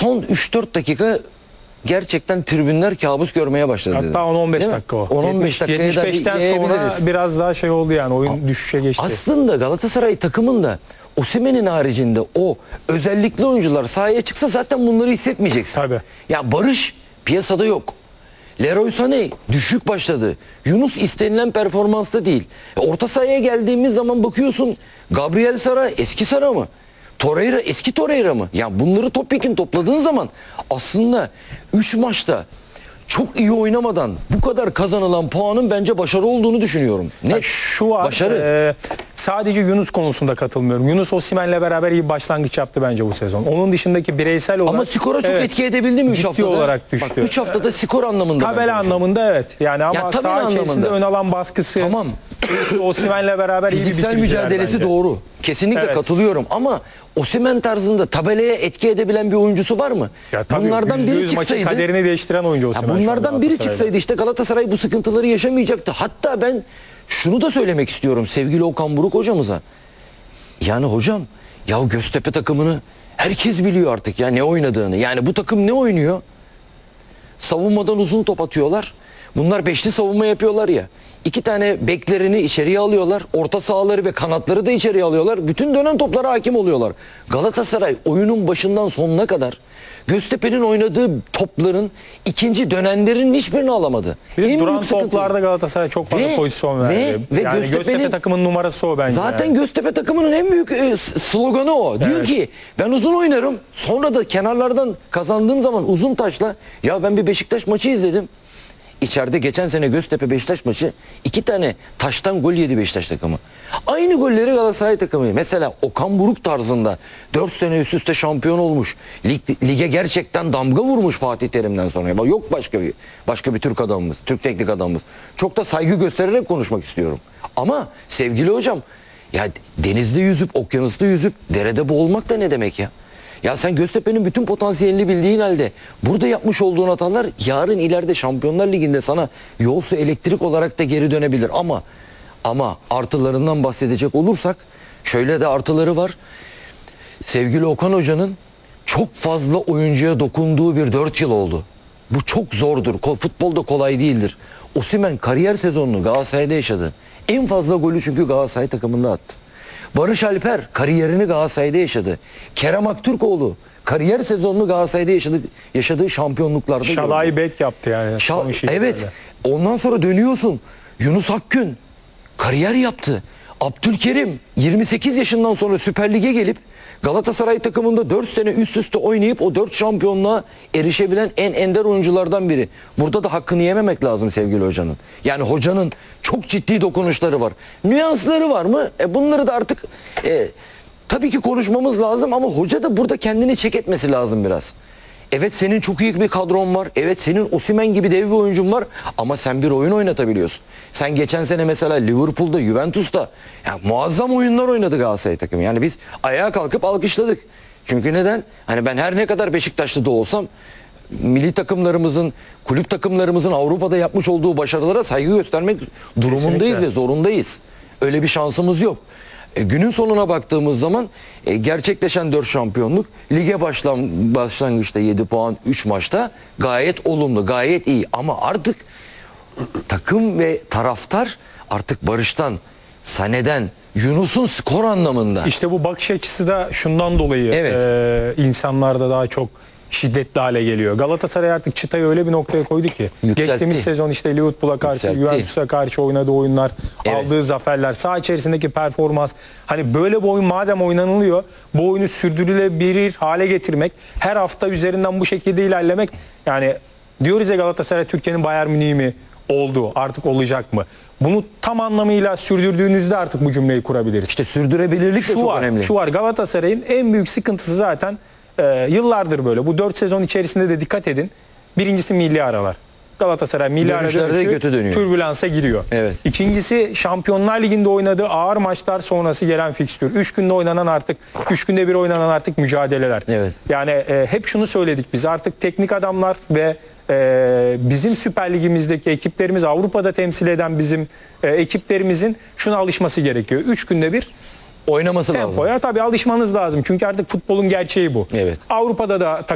son 3-4 dakika gerçekten tribünler kabus görmeye başladı. Hatta 10-15 dakika o. 10-15 dakikaya da 75'ten sonra biraz daha şey oldu yani, oyun düşüşe geçti. Aslında Galatasaray takımında Osimhen'in haricinde o özellikli oyuncular sahaya çıksa zaten bunları hissetmeyeceksin. Tabii. Ya Barış piyasada yok. Leroy Sané düşük başladı. Yunus istenilen performansta değil. Orta sahaya geldiğimiz zaman bakıyorsun, Gabriel Sara eski Sara mı? Torreira eski Torreira mı? Ya bunları topyekün topladığın zaman aslında 3 maçta çok iyi oynamadan bu kadar kazanılan puanın bence başarı olduğunu düşünüyorum. Yani şu var, başarı. Sadece Yunus konusunda katılmıyorum. Yunus Osimhen'le beraber iyi bir başlangıç yaptı bence bu sezon. Onun dışındaki bireysel olarak... Ama skora çok etki edebildi mi 3 ciddi haftada? olarak düştü. Bak 3 haftada skor anlamında. Tabela anlamında evet. Yani ama tabela saha içerisinde anlamında. ön alan baskısı, Tamam. Osimhen'le beraber iyi bir Fiziksel bitiriciler mücadelesi bence. doğru. Kesinlikle Evet. katılıyorum ama Osimhen tarzında tabelaya etki edebilen bir oyuncusu var mı? Ya tabii, bunlardan biri %100 maçın çıksaydı, kaderini değiştiren oyuncu Osimhen. şu anda bunlardan biri Galatasaray'da. çıksaydı işte Galatasaray bu sıkıntıları yaşamayacaktı. Hatta ben şunu da söylemek istiyorum sevgili Okan Buruk hocamıza. Yani hocam, ya Göztepe takımını herkes biliyor artık ya ne oynadığını. Yani bu takım ne oynuyor? Savunmadan uzun top atıyorlar. Bunlar beşli savunma yapıyorlar ya. 2 tane beklerini içeriye alıyorlar. Orta sahaları ve kanatları da içeriye alıyorlar. Bütün dönen toplara hakim oluyorlar. Galatasaray oyunun başından sonuna kadar Göztepe'nin oynadığı topların ikinci dönenlerin hiçbirini alamadı. Bir de En duran büyük sıkıntı. toplarda Galatasaray çok fazla pozisyon verdi. Ve Yani Göztepe takımının numarası o bence. Zaten yani. Göztepe takımının en büyük sloganı o. Diyor Evet. ki ben uzun oynarım. Sonra da kenarlardan kazandığım zaman uzun taşla. Ya ben bir Beşiktaş maçı izledim. İçeride geçen sene Göztepe Beşiktaş maçı 2 tane taştan gol yedi Beşiktaş takımı. Aynı golleri Galatasaray takımı. Mesela Okan Buruk tarzında 4 sene üst üste şampiyon olmuş. Lige gerçekten damga vurmuş Fatih Terim'den sonra. Yok başka bir Türk adamımız, Türk teknik adamımız. Çok da saygı göstererek konuşmak istiyorum. Ama sevgili hocam, ya denizde yüzüp okyanusta yüzüp derede boğulmak da ne demek ya? Ya sen Göztepe'nin bütün potansiyelini bildiğin halde burada yapmış olduğun hatalar yarın ileride Şampiyonlar Ligi'nde sana yol su elektrik olarak da geri dönebilir. Ama artılarından bahsedecek olursak şöyle de artıları var. Sevgili Okan Hoca'nın çok fazla oyuncuya dokunduğu bir 4 yıl oldu. Bu çok zordur. Futbolda kolay değildir. Osimhen kariyer sezonunu Galatasaray'da yaşadı. En fazla golü çünkü Galatasaray takımında attı. Barış Alper kariyerini Galatasaray'da yaşadı. Kerem Aktürkoğlu kariyer sezonunu Galatasaray'da yaşadığı şampiyonluklarda Şalay bek yaptı yani. son evet. Ondan sonra dönüyorsun. Yunus Akgün kariyer yaptı. Abdülkerim 28 yaşından sonra Süper Lig'e gelip Galatasaray takımında 4 sene üst üste oynayıp o 4 şampiyonluğa erişebilen en ender oyunculardan biri. Burada da hakkını yememek lazım sevgili hocanın. Yani hocanın çok ciddi dokunuşları var. Nüansları var mı? Bunları da artık tabii ki konuşmamız lazım ama hoca da burada kendini çek etmesi lazım biraz. Evet, senin çok iyi bir kadron var. Evet, senin Osimhen gibi dev bir oyuncun var. Ama sen bir oyun oynatabiliyorsun. Sen geçen sene mesela Liverpool'da, Juventus'ta ya muazzam oyunlar oynadı Galatasaray takımı. Yani biz ayağa kalkıp alkışladık. Çünkü neden? Hani ben her ne kadar Beşiktaşlı da olsam milli takımlarımızın, kulüp takımlarımızın Avrupa'da yapmış olduğu başarılara saygı göstermek durumundayız. Kesinlikle. Ve zorundayız. Öyle bir şansımız yok. Günün sonuna baktığımız zaman gerçekleşen 4 şampiyonluk, lige başlangıçta 7 puan 3 maçta gayet olumlu, gayet iyi. Ama artık takım ve taraftar artık Barış'tan, Sané'den, Yunus'un skor anlamında. İşte bu bakış açısı da şundan dolayı Evet. insanlarda daha çok şiddetli hale geliyor. Galatasaray artık çıtayı öyle bir noktaya koydu ki. Yükseltti. Geçtiğimiz sezon işte Liverpool'a karşı, Yükseltti. Juventus'a karşı oynadığı oyunlar, Evet. aldığı zaferler, saha içerisindeki performans. Hani böyle bir oyun madem oynanılıyor, bu oyunu sürdürülebilir hale getirmek, her hafta üzerinden bu şekilde ilerlemek. Yani diyoruz ya, Galatasaray Türkiye'nin Bayern Münih'i mi oldu, artık olacak mı? Bunu tam anlamıyla sürdürdüğünüzde artık bu cümleyi kurabiliriz. İşte sürdürebilirlik de çok önemli. Şu var, Galatasaray'ın en büyük sıkıntısı zaten yıllardır böyle. Bu 4 sezon içerisinde de dikkat edin. Birincisi milli aralar. Galatasaray milli ara Dönüşlerde dönüşü kötü dönüyor. türbülansa giriyor. Evet. İkincisi Şampiyonlar Ligi'nde oynadığı ağır maçlar sonrası gelen fikstür. 3 günde bir oynanan artık mücadeleler. Evet. Yani hep şunu söyledik biz, artık teknik adamlar ve bizim Süper Ligimizdeki ekiplerimiz, Avrupa'da temsil eden bizim ekiplerimizin şuna alışması gerekiyor. 3 günde bir Oynaması lazım. tempoya tabii alışmanız lazım. Çünkü artık futbolun gerçeği bu. Evet. Avrupa'da da